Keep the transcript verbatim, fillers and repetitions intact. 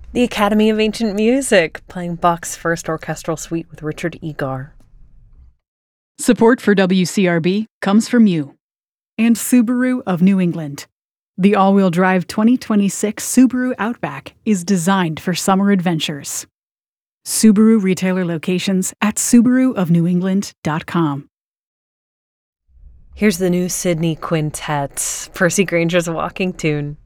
The Academy of Ancient Music, playing Bach's First Orchestral Suite with Richard Egar. Support for W C R B comes from you and Subaru of New England. The all-wheel drive twenty twenty-six Subaru Outback is designed for summer adventures. Subaru retailer locations at subaru of new england dot com. Here's the new Sydney Quintet, Percy Granger's walking tune.